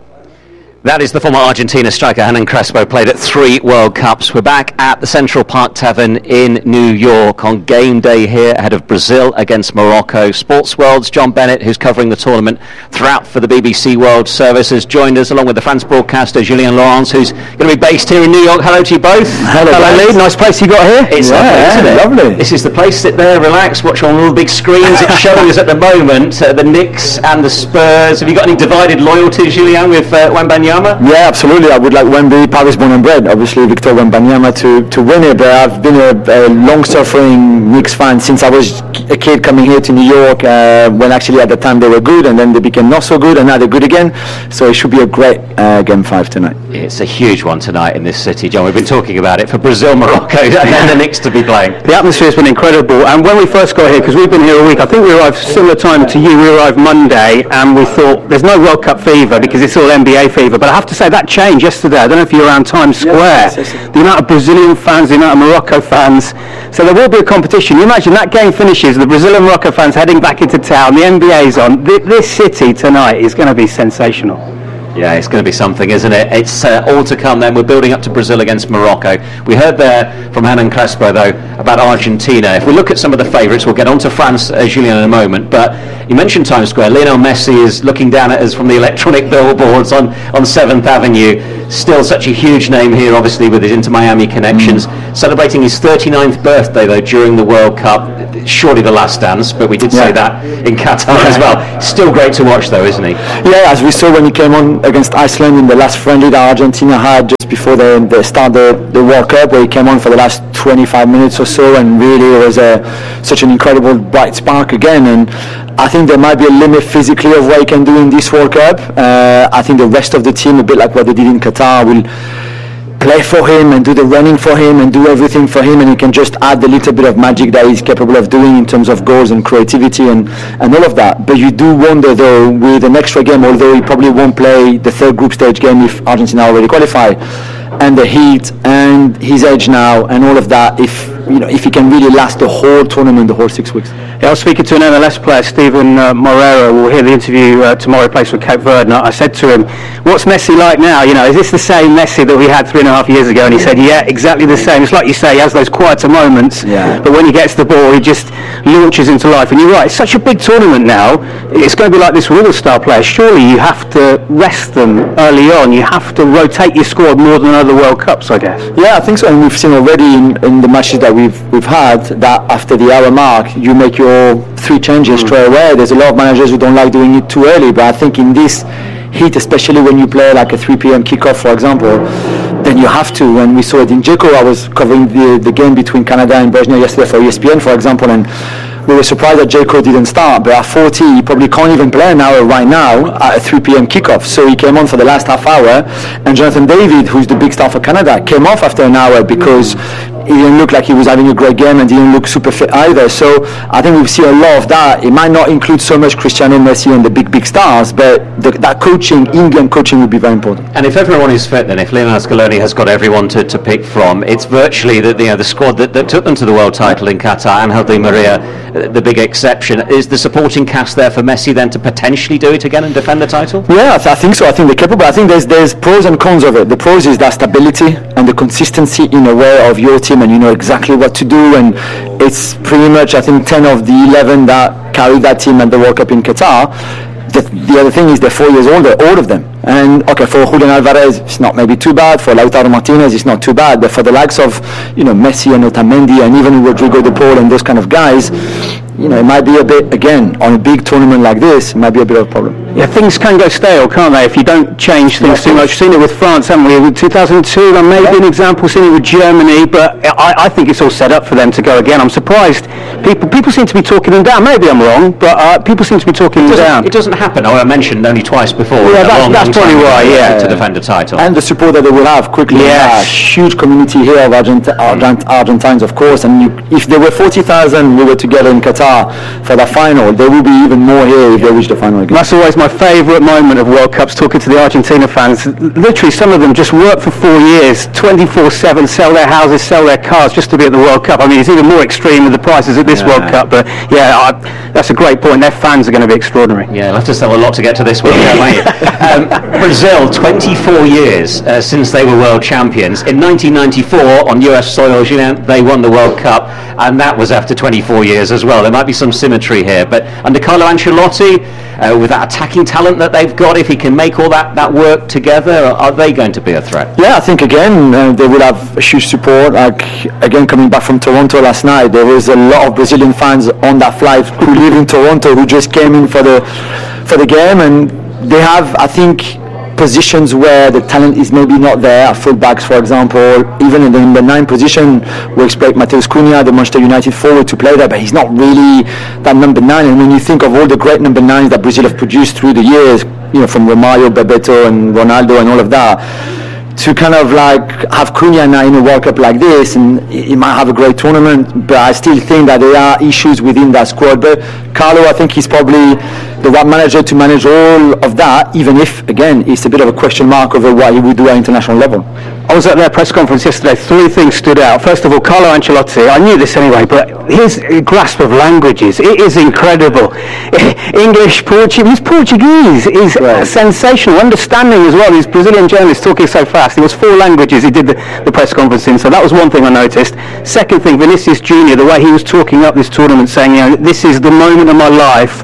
That is the former Argentina striker Hernan Crespo, played at three World Cups. We're back at the Central Park Tavern in New York on game day here ahead of Brazil against Morocco. Sports World's John Bennett, who's covering the tournament throughout for the B B C World Service, has joined us along with the France broadcaster Julien Laurens, who's going to be based here in New York. Hello to you both. Hello, Hello Lee. Nice place you got here. It's yeah, lovely, isn't it? Lovely. This is the place, sit there, relax, watch on all the big screens. It's showing us at the moment uh, the Knicks and the Spurs. Have you got any divided loyalties, Julien, with uh, Wembanyama? Yeah, absolutely. I would like Wemby, Paris born and bred, obviously Victor Wembanyama to, to win it, but I've been a, a long-suffering Knicks fan since I was a kid coming here to New York, uh, when actually at the time they were good and then they became not so good and now they're good again, so it should be a great uh, game five tonight. It's a huge one tonight in this city, John. We've been talking about it for Brazil, Morocco and then the Knicks to be playing. The atmosphere has been incredible, and when we first got here, because we've been here a week, I think we arrived similar time to you, we arrived Monday and we thought there's no World Cup fever because it's all N B A fever, but I have to say that changed yesterday. I don't know if you're around Times Square. Yes, yes, yes. The amount of Brazilian fans, the amount of Morocco fans. So there will be a competition. You imagine that game finishes, the Brazil and Morocco fans heading back into town, the N B A's on. This city tonight is going to be sensational. Yeah, it's going to be something, isn't it? It's uh, all to come then. We're building up to Brazil against Morocco. We heard there from Hernan Crespo, though, about Argentina. If we look at some of the favourites, we'll get on to France, uh, Julien, in a moment. But you mentioned Times Square. Lionel Messi is looking down at us from the electronic billboards on, on seventh Avenue, still such a huge name here, obviously, with his Inter Miami connections. Mm. Celebrating his thirty-ninth birthday, though, during the World Cup. Surely the last dance, but we did say yeah. that in Qatar yeah. as well. Still great to watch, though, isn't he? Yeah, as we saw when he came on against Iceland in the last friendly that Argentina had just before they, they start the, the World Cup, where he came on for the last twenty-five minutes or so, and really it was a, such an incredible bright spark again. And I think there might be a limit physically of what he can do in this World Cup. Uh, I think the rest of the team, a bit like what they did in Qatar, will play for him and do the running for him and do everything for him, and he can just add the little bit of magic that he's capable of doing in terms of goals and creativity and, and all of that. But you do wonder, though, with an extra game, although he probably won't play the third group stage game if Argentina already qualify, and the heat and his age now and all of that, if you know if he can really last the whole tournament, the whole six weeks. Yeah, I was speaking to an M L S player, Stephen uh, Moreira. We'll hear the interview uh, tomorrow. He plays for Cape Verde. And I said to him, "What's Messi like now? You know, is this the same Messi that we had three and a half years ago?" And he said, "Yeah, exactly the same. It's like you say, he has those quieter moments, yeah. but when he gets the ball, he just launches into life." And you're right, it's such a big tournament now. It's going to be like this with all the star players. Surely you have to rest them early on. You have to rotate your squad more than other World Cups, I guess. Yeah, I think so. And we've seen already in, in the matches that we've we've had that after the hour mark, you make your three changes mm. straight away. There's a lot of managers who don't like doing it too early, but I think in this heat, especially when you play like a three p.m. kickoff, for example, then you have to. And we saw it in Dzeko. I was covering the the game between Canada and Bosnia yesterday for E S P N, for example, and we were surprised that Dzeko didn't start, but at forty, he probably can't even play an hour right now at a three p.m. kickoff. So he came on for the last half hour, and Jonathan David, who's the big star for Canada, came off after an hour because he didn't look like he was having a great game and didn't look super fit either. So I think we've seen a lot of that. It might not include so much Cristiano, Messi and the big, big stars, but the, that coaching, in-game coaching, would be very important. And if everyone is fit, then if Lionel Scaloni has got everyone to, to pick from, it's virtually the, you know, the squad that, that took them to the world title in Qatar, Angel Di Maria, the big exception. Is the supporting cast there for Messi then to potentially do it again and defend the title? Yeah, I, th- I think so. I think they're capable. I think there's there's pros and cons of it. The pros is that stability and the consistency in a way of your team, and you know exactly what to do. And it's pretty much, I think, ten of the eleven that carried that team at the World Cup in Qatar. The, the other thing is they're four years older, all of them. And okay, for Julian Alvarez, it's not maybe too bad. For Lautaro Martinez, it's not too bad. But for the likes of, you know, Messi and Otamendi and even Rodrigo de Paul and those kind of guys, you know, it might be a bit, again, on a big tournament like this, it might be a bit of a problem. Yeah, things can go stale, can't they, if you don't change things yeah, too much. We've seen it with France, haven't we? With two thousand two, and maybe yeah. an example, seen it with Germany, but I, I think it's all set up for them to go again. I'm surprised. People people seem to be talking them down. Maybe I'm wrong, but uh, people seem to be talking them down. It doesn't happen. Oh, I mentioned only twice before. Yeah, that, long, that's long probably why, yeah. To defend a title. And the support that they will have quickly. Yeah. Huge community here of Argent- Argent- Argentines, of course. And you, if there were forty thousand we were together in Qatar for the final, there will be even more here if they reach the final again. That's always my favourite moment of World Cups, talking to the Argentina fans. Literally, some of them just work for four years, twenty-four seven, sell their houses, sell their cars just to be at the World Cup. I mean, it's even more extreme with the prices at this yeah. World Cup, but yeah, I, that's a great point. Their fans are going to be extraordinary. Yeah, we'll have to sell a lot to get to this World Cup, won't you? Um, Brazil, twenty-four years uh, since they were world champions. In nineteen ninety-four, on U S soil, Julien, they won the World Cup, and that was after twenty-four years as well. There might be some symmetry here, but under Carlo Ancelotti, uh, with that attacking talent that they've got, if he can make all that, that work together, are they going to be a threat? Yeah, I think again uh, they will have huge support. Like again, coming back from Toronto last night, there was a lot of Brazilian fans on that flight who live in Toronto who just came in for the for the game, and they have, I think, positions where the talent is maybe not there, at fullbacks, for example. Even in the number nine position, we expect Matheus Cunha, the Manchester United forward, to play there, but he's not really that number nine. And when you think of all the great number nines that Brazil have produced through the years, you know, from Romario, Bebeto, and Ronaldo, and all of that, to kind of like have Cunha now in a World Cup like this, and he might have a great tournament, but I still think that there are issues within that squad. But Carlo, I think he's probably the right manager to manage all of that, even if, again, it's a bit of a question mark over what he would do at international level. I was at their press conference yesterday. Three things stood out. First of all, Carlo Ancelotti. I knew this anyway, but his grasp of languages, it is incredible. English, Portuguese, Portuguese is right. sensational. Understanding as well. These Brazilian journalists talking so fast. It was four languages he did the, the press conference in, so that was one thing I noticed. Second thing, Vinicius Junior, the way he was talking up this tournament, saying, you know, this is the moment of my life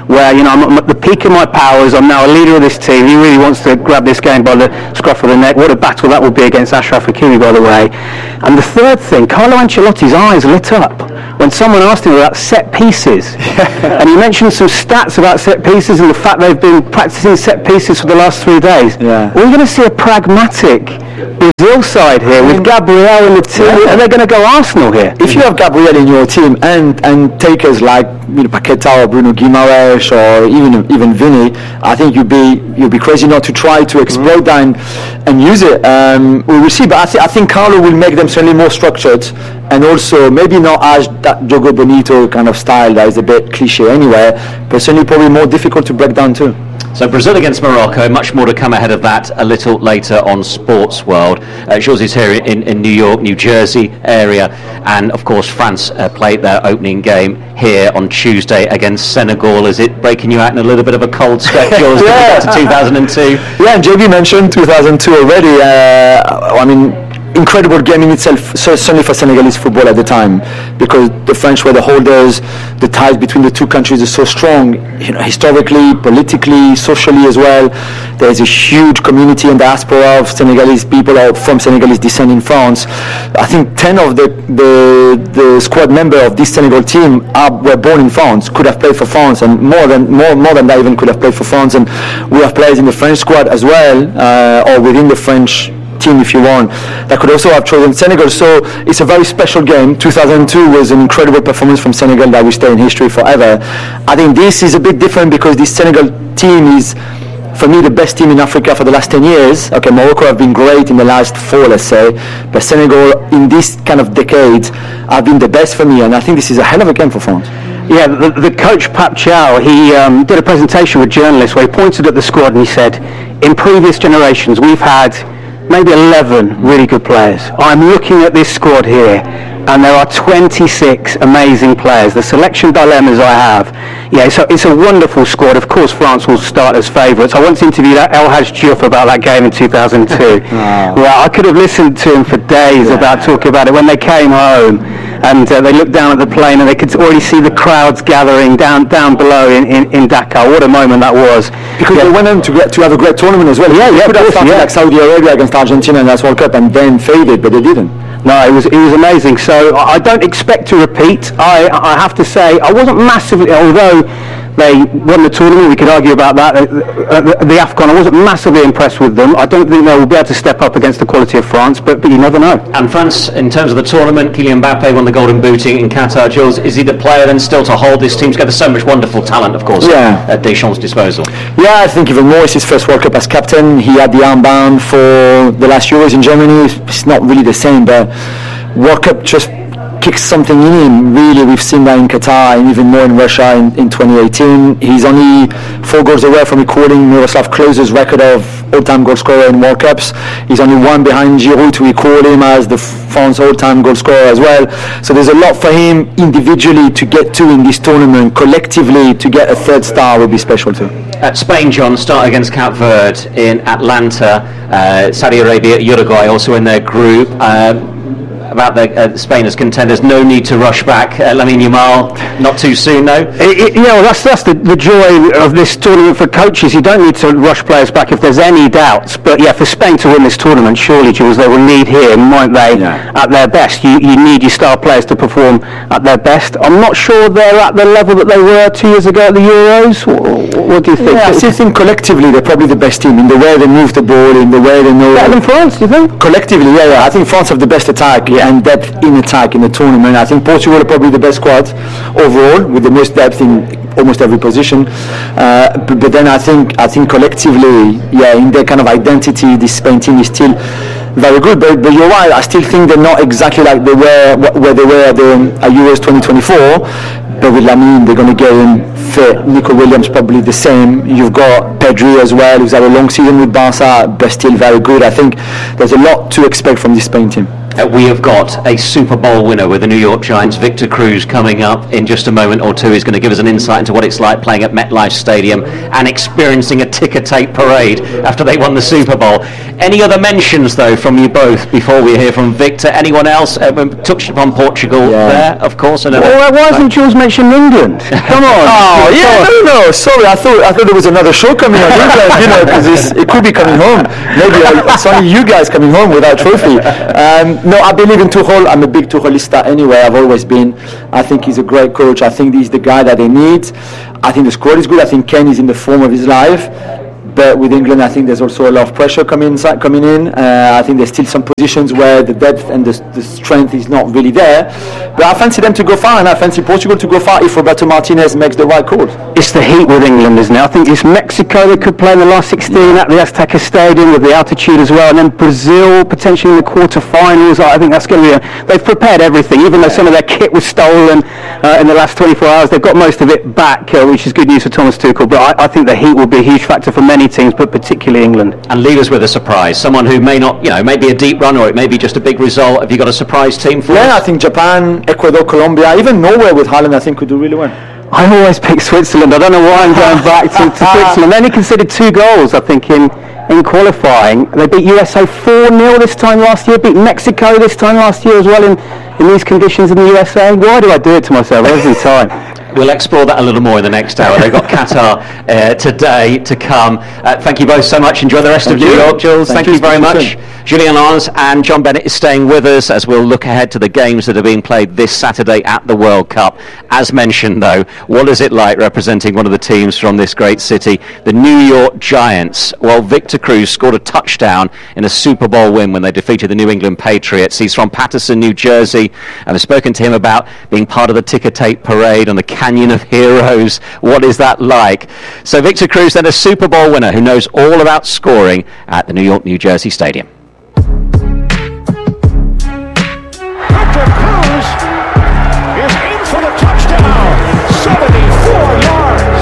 where, you know, I'm at the peak of my powers, I'm now a leader of this team, he really wants to grab this game by the scruff of the neck. What a battle that will be against Achraf Hakimi, by the way. And the third thing, Carlo Ancelotti's eyes lit up when someone asked him about set pieces. And he mentioned some stats about set pieces and the fact they've been practicing set pieces for the last three days. Yeah. We're going to see a pragmatic Brazil side here with Gabriel in the team, yeah. and they're going to go Arsenal here. If you have Gabriel in your team and and takers like, you know, Paqueta or Bruno Guimaraes or even even Vinny, I think you'd be you'd be crazy not to try to exploit that and, and use it. Um, we will see, but I, th- I think Carlo will make them certainly more structured, and also maybe not as that Jogo Bonito kind of style that is a bit cliche anyway, but certainly probably more difficult to break down too. So Brazil against Morocco, much more to come ahead of that a little later on Sports World. Uh, Jules is here in, in New York, New Jersey area, and of course France uh, played their opening game here on Tuesday against Senegal. Is it breaking you out in a little bit of a cold sweat, Jules, yeah. to two thousand two? Yeah, and J B mentioned two thousand two already. Uh, I mean, incredible game in itself, certainly for Senegalese football at the time, because the French were the holders. The ties between the two countries are so strong, you know, historically, politically, socially as well. There's a huge community and diaspora of Senegalese people or from Senegalese descent in France. I think ten of the the, the squad member of this Senegal team are, were born in France, could have played for France, and more than more more than that even could have played for France. And we have players in the French squad as well, uh, or within the French team if you want, that could also have chosen Senegal. So it's a very special game. two thousand two was an incredible performance from Senegal that will stay in history forever. I think this is a bit different because this Senegal team is, for me, the best team in Africa for the last ten years. Okay, Morocco have been great in the last four, let's say, but Senegal in this kind of decade have been the best for me, and I think this is a hell of a game for France. Yeah, the, the coach, Pap Chow, he um, did a presentation with journalists where he pointed at the squad and he said, in previous generations we've had maybe eleven really good players. I'm looking at this squad here and there are twenty-six amazing players. The selection dilemmas I have, yeah, it's a, it's a wonderful squad. Of course France will start as favourites. I once interviewed El Hadj Diouf about that game in two thousand two. Oh. Well, I could have listened to him for days yeah. about talking about it. When they came home and uh, they looked down at the plane and they could already see the crowds gathering down down below in, in, in Dakar. What a moment that was. Because yeah. they went on to get to have a great tournament as well. Yeah, yeah, could have started yeah. like Saudi Arabia against Argentina in that World Cup and then faded, but they didn't. No, it was it was amazing. So I don't expect to repeat. I I have to say I wasn't massively, although they won the tournament, we could argue about that. Uh, the, the AFCON, I wasn't massively impressed with them. I don't think they will be able to step up against the quality of France, but, but you never know. And France, in terms of the tournament, Kylian Mbappe won the Golden Boot in Qatar. Jules, is he the player then still to hold this team together? So much wonderful talent, of course, yeah. at Deschamps' disposal. Yeah, I think even more. It's his first World Cup as captain. He had the armband for the last Euros in Germany. It's not really the same, but World Cup just kicks something in him. Really, we've seen that in Qatar and even more in Russia in, in twenty eighteen. He's only four goals away from equaling Miroslav Klose's record of all-time goal scorer in World Cups. He's only one behind Giroud to equal him as the France all-time goal scorer as well. So there's a lot for him individually to get to in this tournament. Collectively, to get a third star would be special too. At Spain, John, start against Cape Verde in Atlanta. Uh, Saudi Arabia, Uruguay also in their group. Um, about the uh, Spain as contenders, no need to rush back. Uh, Lamine Yamal, not too soon, no? It, it, you know, that's that's the, the joy of this tournament for coaches. You don't need to rush players back if there's any doubts. But yeah, for Spain to win this tournament, surely, Jules, they will need him, won't they, yeah. at their best? You, you need your star players to perform at their best. I'm not sure they're at the level that they were two years ago at the Euros. What, what do you think? Yeah, I still think collectively they're probably the best team in the way they move the ball, in the way they know. Better than France, do you think? Collectively, yeah, yeah. I think France have the best attack. Yeah. And depth in attack in the tournament. I think Portugal are probably the best squad overall, with the most depth in almost every position. Uh, but, but then I think I think collectively, yeah, in their kind of identity, this Spain team is still very good. But, but you're right. I still think they're not exactly like they were where they were at the at Euros twenty twenty-four. But with Lamine, they're going to get him fit. Nico Williams probably the same. You've got Pedri as well, who's had a long season with Barca, but still very good. I think there's a lot to expect from this Spain team. uh, we have got a Super Bowl winner with the New York Giants, Victor Cruz, coming up in just a moment or two. He's going to give us an insight into what it's like playing at MetLife Stadium and experiencing a ticker tape parade after they won the Super Bowl. Any other mentions, though, from you both before we hear from Victor? Anyone else? Uh, we touched upon Portugal yeah. there, of course. And well, why hasn't Jules mentioned England? Come on. Oh, yeah, no, no, sorry. I thought I thought there was another show coming on, you guys, you know, because it could be coming home. Maybe it's only you guys coming home with that trophy. Um, no, I believe in Tuchel. I'm a big Tuchelista anyway. I've always been. I think he's a great coach. I think he's the guy that they need. I think the squad is good. I think Kane is in the form of his life. But with England, I think there's also a lot of pressure coming inside, coming in. Uh, I think there's still some positions where the depth and the, the strength is not really there. But I fancy them to go far, and I fancy Portugal to go far if Roberto Martinez makes the right call. It's the heat with England, isn't it? I think it's Mexico they could play in the last sixteen at the Azteca Stadium with the altitude as well, and then Brazil potentially in the quarterfinals. I think that's going to be. A, they've prepared everything, even though some of their kit was stolen uh, in the last twenty-four hours. They've got most of it back, uh, which is good news for Thomas Tuchel. But I, I think the heat will be a huge factor for many teams, but particularly England. And leave us with a surprise, someone who may not, you know, may be a deep run, or it may be just a big result. Have you got a surprise team for yeah, us? Yeah, I think Japan, Ecuador, Colombia, even Norway with Haaland, I think could do really well. I always pick Switzerland. I don't know why I'm going back to, to Switzerland. They only conceded two goals, I think, in, in qualifying. They beat U S A four nil this time last year, beat Mexico this time last year as well in, in these conditions in the U S A. Why do I do it to myself every time? We'll explore that a little more in the next hour. They've got Qatar uh, today to come. Uh, thank you both so much. Enjoy the rest thank of you. New York, Jules. Thank, thank you very much. Julian Lawrence and John Bennett is staying with us as we'll look ahead to the games that are being played this Saturday at the World Cup. As mentioned, though, what is it like representing one of the teams from this great city, the New York Giants? Well, Victor Cruz scored a touchdown in a Super Bowl win when they defeated the New England Patriots. He's from Paterson, New Jersey, and I've spoken to him about being part of the ticker tape parade on the Canyon of Heroes. What is that like? So Victor Cruz, then a Super Bowl winner who knows all about scoring at the New York, New Jersey Stadium. Victor Cruz is in for the touchdown, seventy-four yards.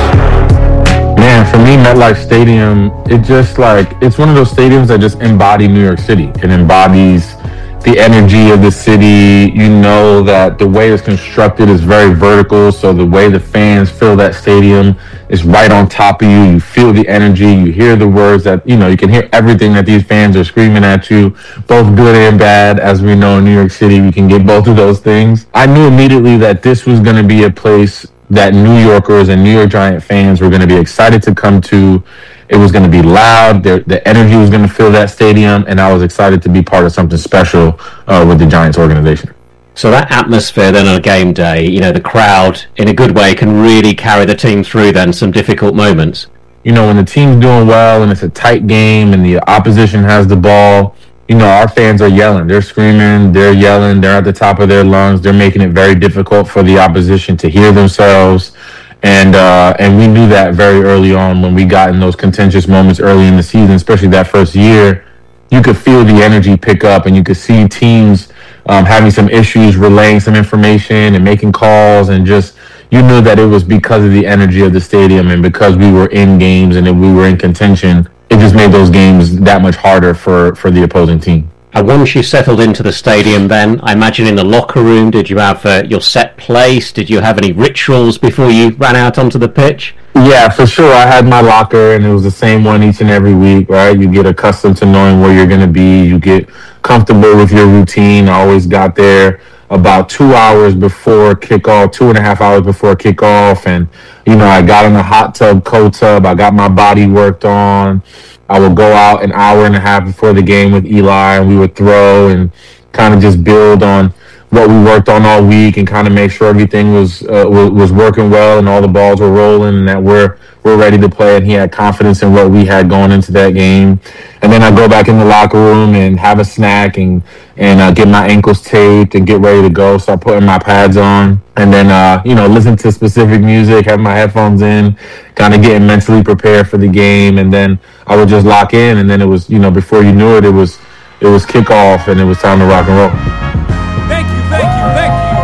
Man, for me, MetLife Stadium, it just like, it's one of those stadiums that just embody New York City. It embodies the energy of the city. You know that the way it's constructed is very vertical, so the way the fans fill that stadium is right on top of you. You feel the energy, you hear the words that, you know, you can hear everything that these fans are screaming at you, both good and bad. As we know, in New York City, we can get both of those things. I knew immediately that this was going to be a place that New Yorkers and New York Giant fans were going to be excited to come to. It was going to be loud. The, the energy was going to fill that stadium, and I was excited to be part of something special uh, with the Giants organization. So that atmosphere then on a game day, you know, the crowd in a good way can really carry the team through then some difficult moments. You know, when the team's doing well and it's a tight game and the opposition has the ball, you know, our fans are yelling. They're screaming, they're yelling, they're at the top of their lungs. They're making it very difficult for the opposition to hear themselves. And uh, and we knew that very early on when we got in those contentious moments early in the season, especially that first year. You could feel the energy pick up, and you could see teams um, having some issues relaying some information and making calls, and just, you knew that it was because of the energy of the stadium and because we were in games and we were in contention. It just made those games that much harder for, for the opposing team. And once you settled into the stadium then, I imagine in the locker room, did you have uh, your set place? Did you have any rituals before you ran out onto the pitch? Yeah, for sure. I had my locker, and it was the same one each and every week, right? You get accustomed to knowing where you're going to be. You get comfortable with your routine. I always got there about two hours before kickoff, two and a half hours before kickoff. And, you know, I got in the hot tub, cold tub. I got my body worked on. I would go out an hour and a half before the game with Eli, and we would throw and kind of just build on what we worked on all week and kind of make sure everything was uh, was, was working well and all the balls were rolling and that we're we're ready to play. And he had confidence in what we had going into that game. And then I go back in the locker room and have a snack and and uh, get my ankles taped and get ready to go. Start putting my pads on, and then uh, you know listen to specific music, have my headphones in, kind of getting mentally prepared for the game. And then I would just lock in, and then it was, you know, before you knew it, it was it was kickoff, and it was time to rock and roll. Thank you, thank you, thank you. Far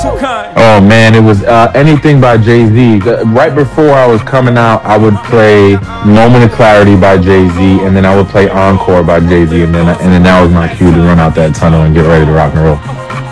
so kind. Oh man, it was uh, anything by Jay-Z. The- Right before I was coming out, I would play Moment of Clarity by Jay-Z, and then I would play Encore by Jay-Z, and then and then that was my cue to run out that tunnel and get ready to rock and roll.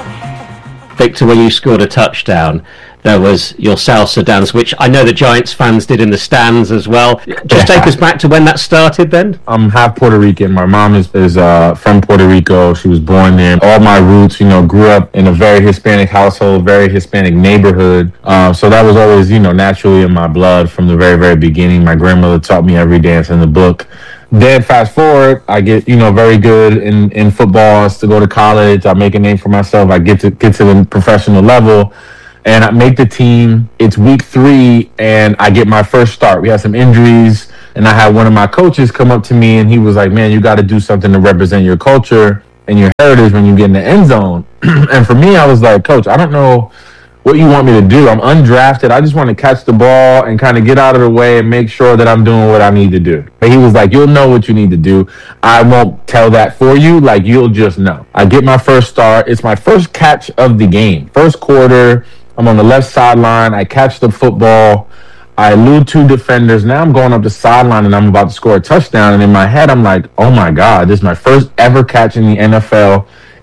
Victor, when you scored a touchdown, there was your salsa dance, which I know the Giants fans did in the stands as well. Just take us back to when that started then. I'm half Puerto Rican. My mom is, is uh, from Puerto Rico. She was born there. All my roots, you know, grew up in a very Hispanic household, very Hispanic neighborhood. Uh, so that was always, you know, naturally in my blood from the very, very beginning. My grandmother taught me every dance in the book. Then fast forward, I get, you know, very good in, in football, to go to college. I make a name for myself. I get to get to the professional level. And I make the team. It's week three, and I get my first start. We had some injuries, and I had one of my coaches come up to me, and he was like, man, you got to do something to represent your culture and your heritage when you get in the end zone. And for me, I was like, Coach, I don't know what you want me to do. I'm undrafted. I just want to catch the ball and kind of get out of the way and make sure that I'm doing what I need to do. But he was like, you'll know what you need to do. I won't tell that for you. Like, you'll just know. I get my first start. It's my first catch of the game. First quarter. I'm on the left sideline. I catch the football. I elude two defenders. Now I'm going up the sideline and I'm about to score a touchdown. And in my head, I'm like, oh my God, this is my first ever catch in the N F L.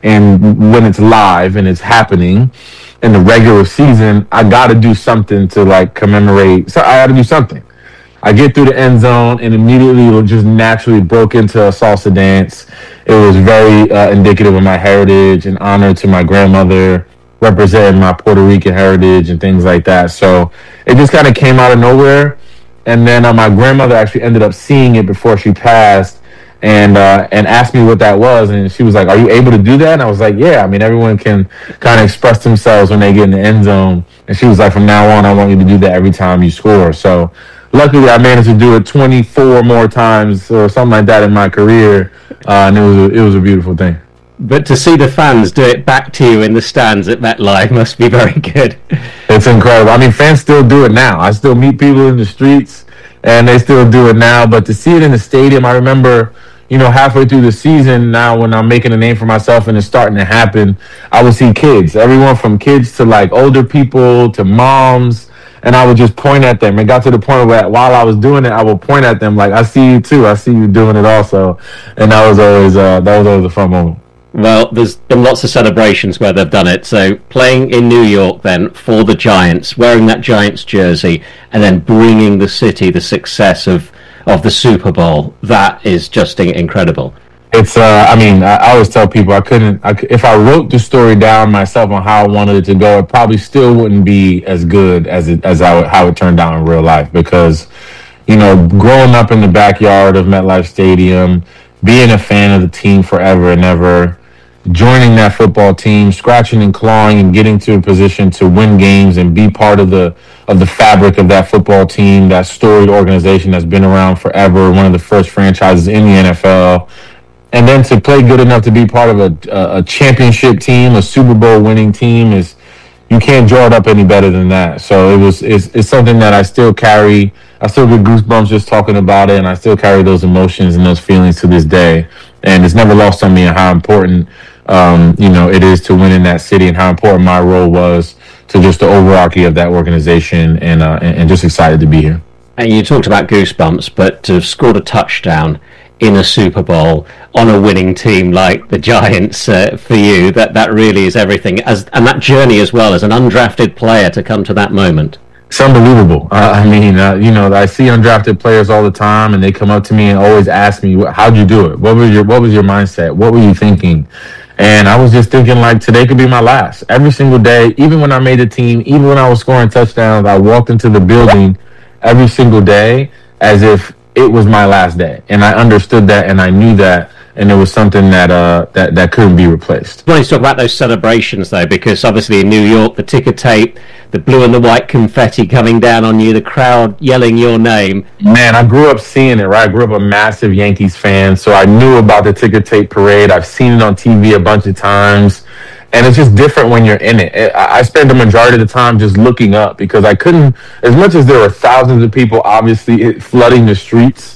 And when it's live and it's happening in the regular season, I got to do something to like commemorate. So I got to do something. I get through the end zone and immediately just naturally broke into a salsa dance. It was very uh, indicative of my heritage and honor to my grandmother, representing my Puerto Rican heritage and things like that. So it just kind of came out of nowhere. And then uh, my grandmother actually ended up seeing it before she passed and uh, and asked me what that was. And she was like, are you able to do that? And I was like, yeah, I mean, everyone can kind of express themselves when they get in the end zone. And she was like, from now on, I want you to do that every time you score. So luckily, I managed to do it twenty-four more times or something like that in my career. Uh, and it was a, it was a beautiful thing. But to see the fans do it back to you in the stands at MetLife must be very good. It's incredible. I mean, fans still do it now. I still meet people in the streets, and they still do it now. But to see it in the stadium, I remember, you know, halfway through the season now when I'm making a name for myself and it's starting to happen, I would see kids, everyone from kids to, like, older people to moms, and I would just point at them. It got to the point where while I was doing it, I would point at them like, I see you too. I see you doing it also. And that was always uh, that was always a fun moment. Well, there's been lots of celebrations where they've done it. So playing in New York then for the Giants, wearing that Giants jersey, and then bringing the city the success of, of the Super Bowl, that is just incredible. It's, uh, I mean, I, I always tell people I couldn't, I, if I wrote the story down myself on how I wanted it to go, it probably still wouldn't be as good as it, as I, how it turned out in real life. Because, you know, growing up in the backyard of MetLife Stadium, being a fan of the team forever and ever, joining that football team, scratching and clawing and getting to a position to win games and be part of the of the fabric of that football team, that storied organization that's been around forever, one of the first franchises in the N F L. And then to play good enough to be part of a, a championship team, a Super Bowl winning team, is you can't draw it up any better than that. So it was it's, it's something that I still carry. I still get goosebumps just talking about it, and I still carry those emotions and those feelings to this day. And it's never lost on me how important um, you know it is to win in that city, and how important my role was to just the overarchy of that organization, and uh, and, and just excited to be here. And you talked about goosebumps, but to have scored a touchdown in a Super Bowl on a winning team like the Giants, uh, for you, that, that really is everything. As and that journey as well, as an undrafted player to come to that moment. It's unbelievable. Uh, I mean, uh, you know, I see undrafted players all the time, and they come up to me and always ask me, how'd you do it? What was your What was your mindset? What were you thinking? And I was just thinking, like, today could be my last. Every single day, even when I made the team, even when I was scoring touchdowns, I walked into the building every single day as if it was my last day. And I understood that, and I knew that, and it was something that uh, that, that couldn't be replaced. I wanted to talk about those celebrations, though, because obviously in New York, the ticker tape, the blue and the white confetti coming down on you, the crowd yelling your name. Man, I grew up seeing it, right? I grew up a massive Yankees fan, so I knew about the ticker tape parade. I've seen it on T V a bunch of times, and it's just different when you're in it. I spent the majority of the time just looking up because I couldn't, as much as there were thousands of people obviously flooding the streets,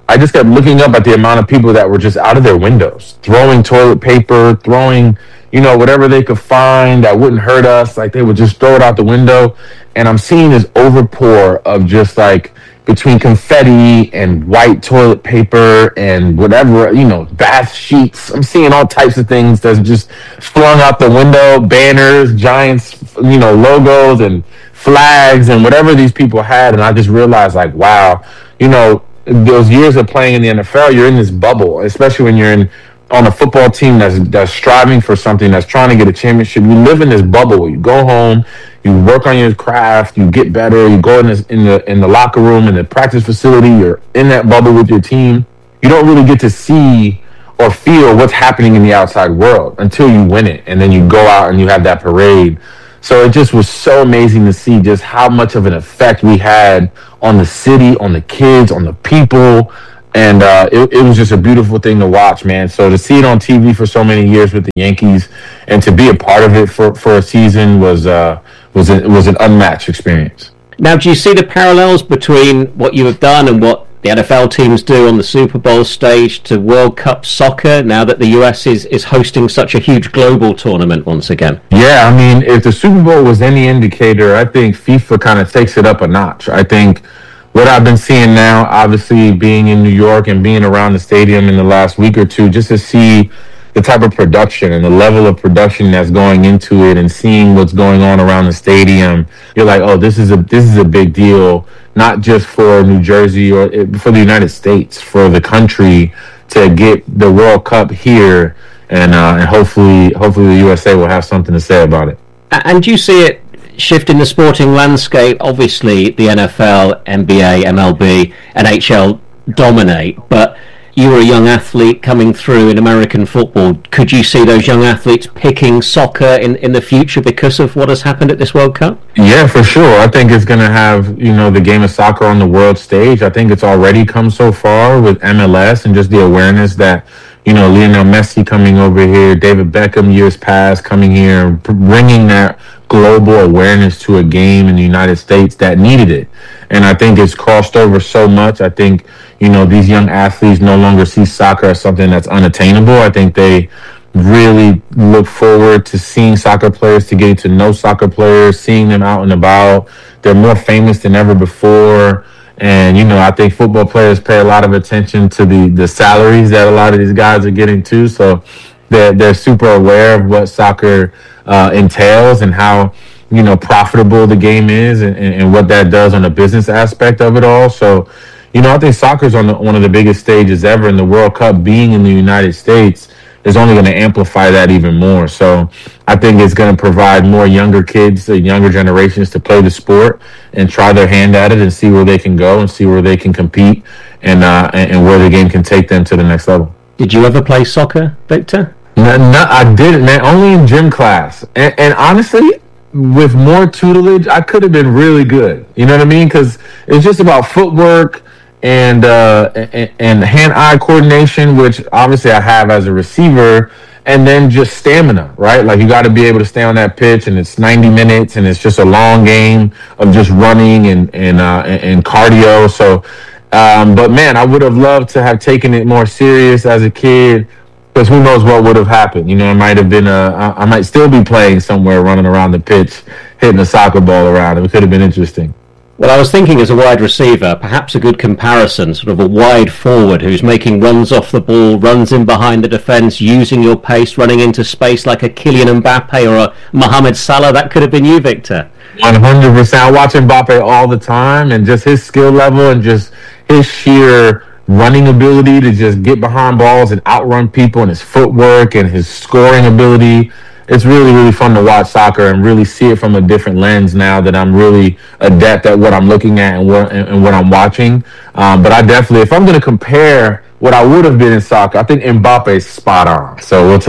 I just kept looking up at the amount of people that were just out of their windows, throwing toilet paper, throwing, you know, whatever they could find that wouldn't hurt us. Like, they would just throw it out the window. And I'm seeing this overpour of just, like, between confetti and white toilet paper and whatever, you know, bath sheets. I'm seeing all types of things that's just flung out the window, banners, giants, you know, logos and flags and whatever these people had. And I just realized, like, wow, you know, those years of playing in the N F L, you're in this bubble, especially when you're in on a football team that's that's striving for something, that's trying to get a championship. You live in this bubble where you go home, you work on your craft, you get better, you go in, this, in the in the locker room, in the practice facility, you're in that bubble with your team. You don't really get to see or feel what's happening in the outside world until you win it, and then you go out and you have that parade. So it just was so amazing to see just how much of an effect we had on the city, on the kids, on the people. And uh, it, it was just a beautiful thing to watch, man. So to see it on T V for so many years with the Yankees and to be a part of it for, for a season was uh, was a, was an unmatched experience. Now, do you see the parallels between what you have done and what the N F L teams do on the Super Bowl stage to World Cup soccer now that the U S is, is hosting such a huge global tournament once again? Yeah, I mean, if the Super Bowl was any indicator, I think FIFA kind of takes it up a notch. I think what I've been seeing now, obviously being in New York and being around the stadium in the last week or two, just to see the type of production and the level of production that's going into it and seeing what's going on around the stadium, you're like, oh, this is a this is a big deal, not just for New Jersey or for the United States, for the country to get the World Cup here, and uh, and hopefully hopefully the U S A will have something to say about it. And do you see it shift in the sporting landscape? Obviously, the N F L, N B A, M L B, N H L dominate, but you were a young athlete coming through in American football. Could you see those young athletes picking soccer in, in the future because of what has happened at this World Cup? Yeah, for sure. I think it's going to have, you know, the game of soccer on the world stage. I think it's already come so far with M L S and just the awareness that, you know, Lionel Messi coming over here, David Beckham years past coming here, bringing that global awareness to a game in the United States that needed it. And I think it's crossed over so much. I think, you know, these young athletes no longer see soccer as something that's unattainable. I think they really look forward to seeing soccer players, to getting to know soccer players, seeing them out and about. They're more famous than ever before. And, you know, I think football players pay a lot of attention to the, the salaries that a lot of these guys are getting too. So they're, they're super aware of what soccer uh, entails and how, you know, profitable the game is and, and, and what that does on the business aspect of it all. So, you know, I think soccer's on the, one of the biggest stages ever, and the World Cup being in the United States is only going to amplify that even more. So I think it's going to provide more younger kids, the younger generations, to play the sport and try their hand at it and see where they can go and see where they can compete and uh, and where the game can take them to the next level. Did you ever play soccer, Victor? No, no, I didn't, man. Only in gym class. And, and honestly, with more tutelage, I could have been really good. You know what I mean? Because it's just about footwork and uh, and, and hand-eye coordination, which obviously I have as a receiver, and then just stamina, right? Like, you got to be able to stay on that pitch, and it's ninety minutes, and it's just a long game of just running and and uh, and cardio. So, um, but man, I would have loved to have taken it more serious as a kid. Because who knows what would have happened? You know, it might have been a, I might still be playing somewhere, running around the pitch, hitting a soccer ball around. It could have been interesting. Well, I was thinking as a wide receiver, perhaps a good comparison, sort of a wide forward who's making runs off the ball, runs in behind the defence, using your pace, running into space like a Kylian Mbappe or a Mohamed Salah. That could have been you, Victor. one hundred percent. I watch Mbappe all the time, and just his skill level and just his sheer running ability to just get behind balls and outrun people, and his footwork and his scoring ability. It's really, really fun to watch soccer and really see it from a different lens now that I'm really adept at what I'm looking at and what, and, and what I'm watching. Um, but I definitely, if I'm going to compare what I would have been in soccer, I think Mbappe's spot on. So we'll take